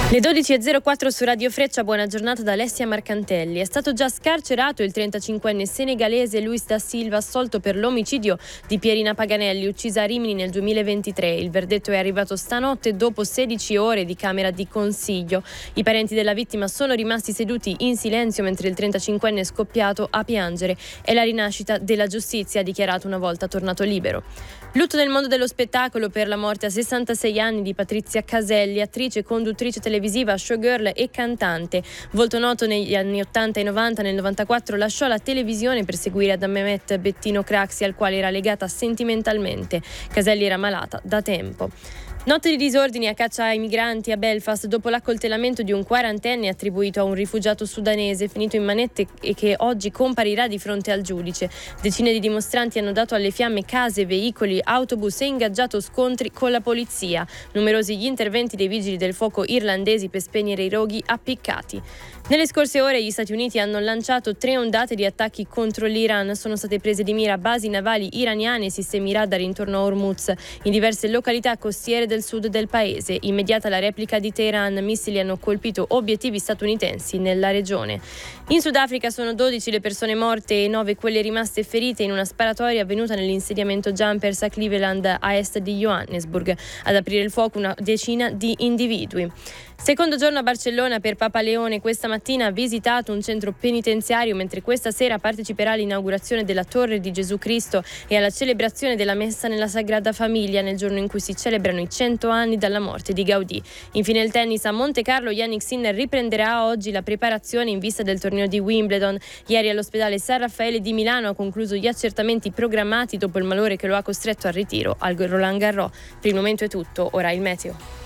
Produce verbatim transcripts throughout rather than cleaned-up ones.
Le dodici e zero quattro su Radio Freccia, buona giornata da Alessia Marcantelli. È stato già scarcerato il trentacinquenne senegalese Luis da Silva, assolto per l'omicidio di Pierina Paganelli, uccisa a Rimini nel duemilaventitré. Il verdetto è arrivato stanotte dopo sedici ore di camera di consiglio. I parenti della vittima sono rimasti seduti in silenzio mentre il trentacinquenne è scoppiato a piangere. È la rinascita della giustizia, ha dichiarato una volta tornato libero. Lutto nel mondo dello spettacolo per la morte a sessantasei anni di Patrizia Caselli, attrice, conduttrice televisiva, showgirl e cantante. Volto noto negli anni ottanta e novanta, nel novantaquattro lasciò la televisione per seguire ad Mehmet Bettino Craxi, al quale era legata sentimentalmente. Caselli era malata da tempo. Notte di disordini a caccia ai migranti a Belfast dopo l'accoltellamento di un quarantenne attribuito a un rifugiato sudanese finito in manette e che oggi comparirà di fronte al giudice. Decine di dimostranti hanno dato alle fiamme case, veicoli, autobus e ingaggiato scontri con la polizia. Numerosi gli interventi dei vigili del fuoco irlandesi per spegnere i roghi appiccati. Nelle scorse ore gli Stati Uniti hanno lanciato tre ondate di attacchi contro l'Iran. Sono state prese di mira basi navali iraniane e sistemi radar intorno a Hormuz in diverse località costiere del sud del paese. Immediata la replica di Teheran, missili hanno colpito obiettivi statunitensi nella regione. In Sudafrica sono dodici le persone morte e nove quelle rimaste ferite in una sparatoria avvenuta nell'insediamento Jumpers a Cleveland, a est di Johannesburg. Ad aprire il fuoco una decina di individui. Secondo giorno a Barcellona per Papa Leone. Questa mattina ha visitato un centro penitenziario, mentre questa sera parteciperà all'inaugurazione della Torre di Gesù Cristo e alla celebrazione della Messa nella Sagrada Famiglia, nel giorno in cui si celebrano i cento anni dalla morte di Gaudì. Infine il tennis a Monte Carlo. Jannik Sinner riprenderà oggi la preparazione in vista del torneo di Wimbledon. Ieri all'ospedale San Raffaele di Milano ha concluso gli accertamenti programmati dopo il malore che lo ha costretto al ritiro al Roland Garros. Per il momento è tutto, ora il meteo.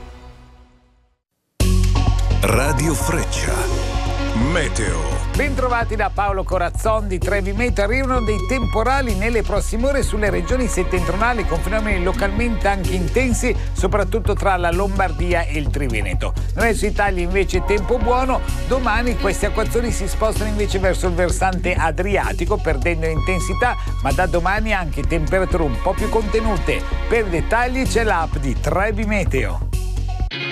Radio Freccia, meteo. Bentrovati da Paolo Corazzon di Trevi Meteo. Arrivano dei temporali nelle prossime ore sulle regioni settentrionali, con fenomeni localmente anche intensi, soprattutto tra la Lombardia e il Triveneto. Nel resto d'Italia invece tempo buono. Domani queste acquazzoni si spostano invece verso il versante adriatico, perdendo intensità, ma da domani anche temperature un po' più contenute. Per dettagli c'è l'app di Trevi Meteo.